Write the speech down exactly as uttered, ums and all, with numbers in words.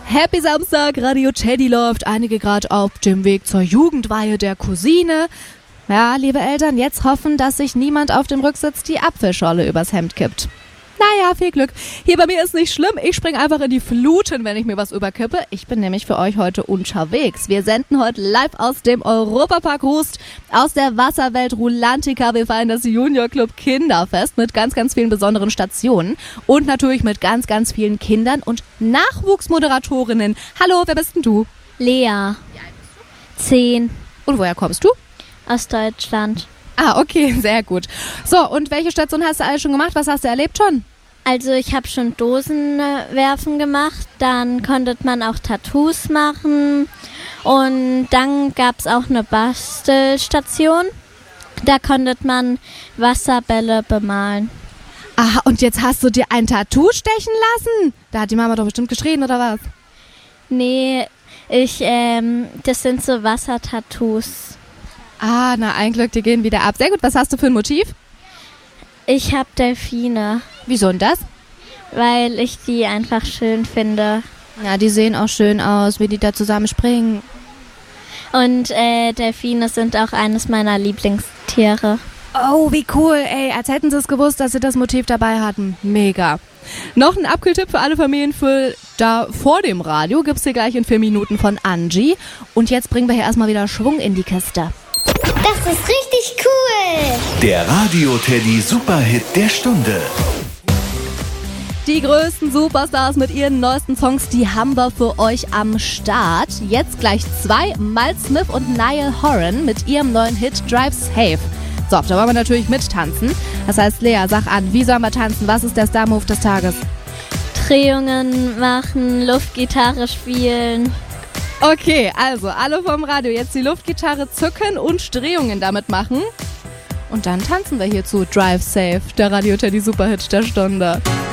Happy Samstag, Radio Teddy läuft. Einige gerade auf dem Weg zur Jugendweihe der Cousine. Ja, liebe Eltern, jetzt hoffen, dass sich niemand auf dem Rücksitz die Apfelschorle übers Hemd kippt. Naja, viel Glück. Hier bei mir ist nicht schlimm. Ich springe einfach in die Fluten, wenn ich mir was überkippe. Ich bin nämlich für euch heute unterwegs. Wir senden heute live aus dem Europapark Rust, aus der Wasserwelt Rulantica. Wir feiern das Junior Club Kinderfest mit ganz, ganz vielen besonderen Stationen und natürlich mit ganz, ganz vielen Kindern und Nachwuchsmoderatorinnen. Hallo, wer bist denn du? Lea. Zehn. Und woher kommst du? Aus Deutschland. Ah, okay, sehr gut. So, und welche Station hast du alles schon gemacht? Was hast du erlebt schon? Also ich habe schon Dosenwerfen gemacht, dann konnte man auch Tattoos machen und dann gab es auch eine Bastelstation, da konnte man Wasserbälle bemalen. Ah, und jetzt hast du dir ein Tattoo stechen lassen? Da hat die Mama doch bestimmt geschrien, oder was? Nee, ich, ähm, das sind so Wassertattoos. Ah, na ein Glück, die gehen wieder ab. Sehr gut, was hast du für ein Motiv? Ich habe Delfine. Wieso denn das? Weil ich die einfach schön finde. Ja, die sehen auch schön aus, wie die da zusammen springen. Und äh, Delfine sind auch eines meiner Lieblingstiere. Oh, wie cool, ey. Als hätten sie es gewusst, dass sie das Motiv dabei hatten. Mega. Noch ein Abkühltipp für alle Familien für da vor dem Radio gibt's hier gleich in vier Minuten von Angie. Und jetzt bringen wir hier erstmal wieder Schwung in die Kiste. Das ist richtig cool. Der Radio Teddy Superhit der Stunde. Die größten Superstars mit ihren neuesten Songs, die haben wir für euch am Start. Jetzt gleich zwei, Miles Smith und Niall Horan mit ihrem neuen Hit Drive Safe. So, da wollen wir natürlich mittanzen. Das heißt, Lea, sag an, wie sollen wir tanzen? Was ist der Star-Move des Tages? Drehungen machen, Luftgitarre spielen. Okay, also alle vom Radio jetzt die Luftgitarre zücken und Drehungen damit machen. Und dann tanzen wir hier zu Drive Safe, der Radio Teddy Superhit der Stunde.